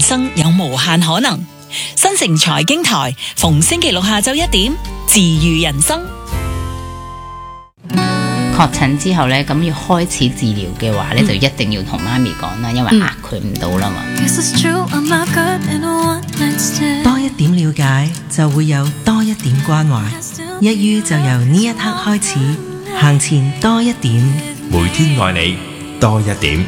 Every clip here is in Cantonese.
生有無限可能。新城財經台逢星期六下晝1點，治癒人生。 確診之後呢，咁要開始治療嘅話呢，就一定要同媽咪講啦，因為壓佢唔到啦嘛。 多一點了解，就會有多一點關懷。一於就由呢一刻開始，行前多一點， 每天愛你多一點。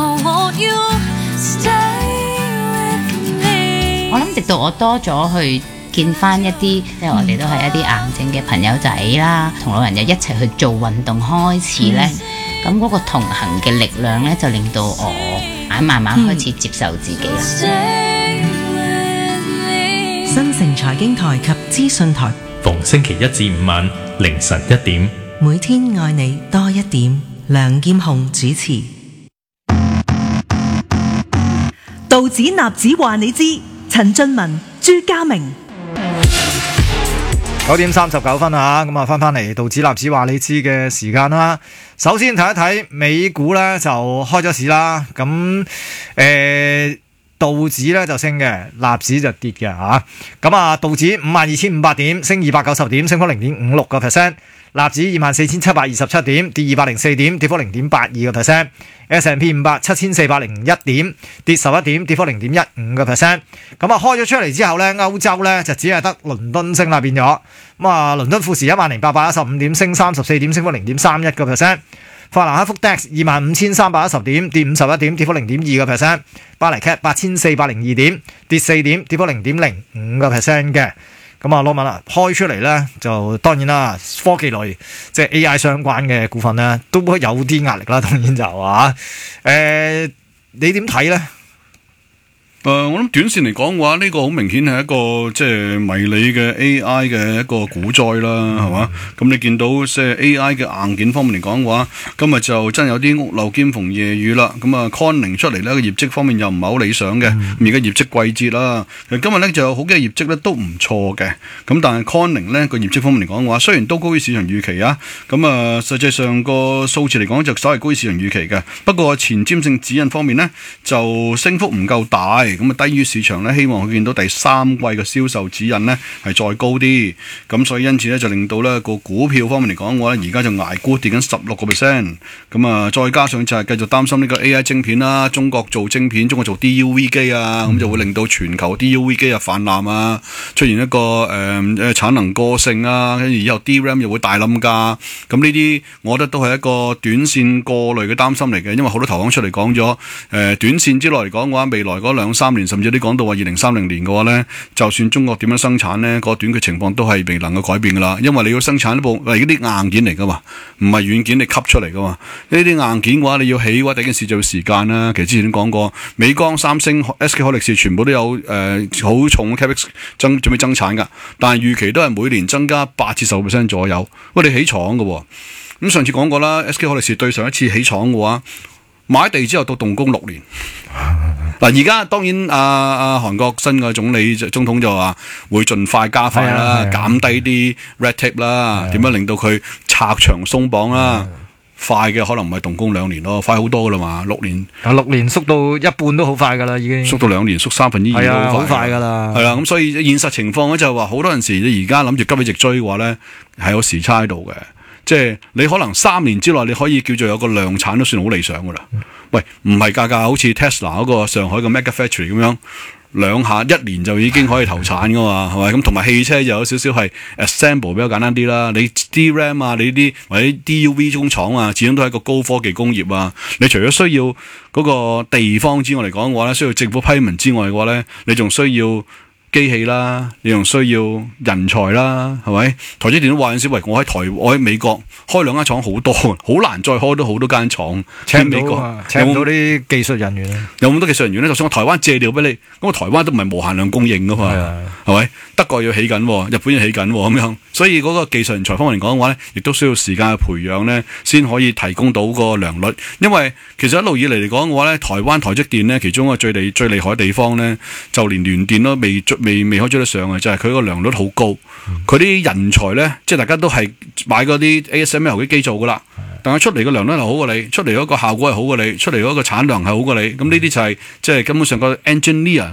我諗直到我多咗去見翻一啲，即係我哋都係一啲癌症嘅朋友仔啦，同老人又一齊去做運動開始呢。咁嗰個同行嘅力量呢，就令到我慢慢開始接受自己啦。 新城財經台及資訊台， 逢星期一至五晚凌晨1點， 每天愛你多一點。梁劍虹主持。 道指納指話你知，陳俊文、朱家明。 9點39分啊，咁啊翻嚟道指納指話你知嘅時間啦。首先睇一睇美股咧就開咗市啦，咁道指咧就升嘅，納指就跌嘅嚇。咁啊，道指52,500點，升290點，升幅0.56%。納指24,727點，跌204點，跌幅0.82%。S&P 500 7,401點，跌11點，跌幅0.15%。咁啊，開咗出嚟之後咧，歐洲咧就只係得倫敦升啦，變咗。咁啊，倫敦富時10,815點，升34點，升幅0.31%。法蘭克福 DAX 25,310點，跌51點，跌幅0.2%。巴黎 CAC 8,402點，跌4點，跌幅0.05% 嘅。咁啊，羅文啊，開出嚟咧就當然啦，科技類即係 AI 相關嘅股份咧，都有啲壓力啦。當然就話你點睇咧？ 我諗短線嚟講嘅話，呢個好明顯係一個即係迷你嘅 AI 嘅一個股災啦，係嘛？咁你見到即係 AI 嘅硬件方面嚟講嘅話，今日就真係有啲屋漏兼逢夜雨啦。咁啊，Corning 出嚟呢個業績方面又唔係好理想嘅。而家業績季節啦，其實今日呢就有好幾個業績呢都唔錯嘅。咁但係 Corning 呢個業績方面嚟講嘅話，雖然都高於市場預期啊，咁啊實際上個數字嚟講就稍為高於市場預期嘅。不過前瞻性指引方面呢，就升幅唔夠大。咁啊低於市場咧，希望佢見到第三季嘅銷售指引咧係再高啲，咁所以因此咧就令到咧個股票方面嚟講嘅話咧，而家就捱沽跌緊16%，咁啊再加上就係繼續擔心呢個 AI 晶片啦，中國做晶片，中國做 DUV 機啊，咁就會令到全球 DUV 機啊泛濫啊，出現一個產能過剩啊，跟住以後 DRAM 又會大冧價，咁呢啲我覺得都係一個短線過濾嘅擔心嚟嘅，因為好多投行出嚟講咗，短線之內嚟講嘅話，未來嗰2-3年甚至有啲講到話2030年嘅話咧，就算中國點樣生產咧，個短缺情況都係未能夠改變噶啦，因為你要生產呢部係啲硬件嚟噶嘛，唔係軟件你吸出嚟噶嘛，呢啲硬件嘅話你要起嘅話，第一件事就要時間啦。其實之前都講過，美光、三星、SK 海力士全部都有好重嘅 capex 準備增產噶，但係預期都係每年增加8至10% 左右。喂，你起廠噶喎，咁上次講過啦，SK 海力士對上一次起廠嘅話，買地之後到動工6年。嗱，而家當然韓國新嘅總統就話會盡快加快啦，減低啲 red tape 啦，點樣令到佢拆牆鬆綁啦。快嘅可能唔係動工2年咯，快好多噶啦嘛，6年。 6年縮到一半都好快噶啦，已經。縮到 2年，縮2/3都好快噶啦。係啦，咁所以現實情況咧就係話，好多陣時你而家諗住急起直追嘅話咧，係有時差喺度嘅。即係你可能3年之內你可以叫做有個量產都算好理想噶啦。喂，唔係價好似 Tesla 嗰個上海嘅 Mega Factory 咁樣2下1年就已經可以投產噶嘛，係咪？咁同埋汽車又有少少係 assemble 比較簡單啲啦。你 DRAM 啊，你啲或者 DUV 工廠啊，始終都係一個高科技工業啊。你除咗需要嗰個地方之外嚟講嘅話咧，需要政府批文之外嘅話咧，你仲需要機器啦，你仲需要人才啦，係咪？台積電都話陣時，喂，我喺美國開2間廠好多，好難再開到好多間廠。請唔到啲技術人員啊？有咁多技術人員咧？就算我台灣借料俾你，咁我台灣都唔係無限量供應噶嘛，係咪？德國要起緊，日本要起緊咁樣，所以嗰個技術人才方面嚟講嘅話咧，亦都需要時間去培養咧，先可以提供到個良率。因為其實一路以嚟嚟講嘅話咧，台積電咧，其中一個最厲害嘅地方咧，就連聯電都未可以追得上嘅，就係佢個良率好高。佢啲人才咧，即係大家都係買嗰啲 ASML 啲機做噶啦，但係出嚟個良率係好過你，出嚟嗰個效果係好過你，出嚟嗰個產量係好過你。咁呢啲就係即係根本上個 engineer